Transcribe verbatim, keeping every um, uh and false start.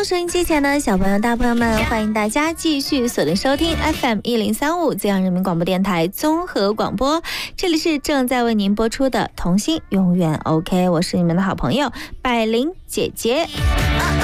收音机前的小朋友大朋友们，欢迎大家继续锁定收听 F M 一零三五资阳人民广播电台综合广播，这里是正在为您播出的童心永远 OK， 我是你们的好朋友百灵姐姐。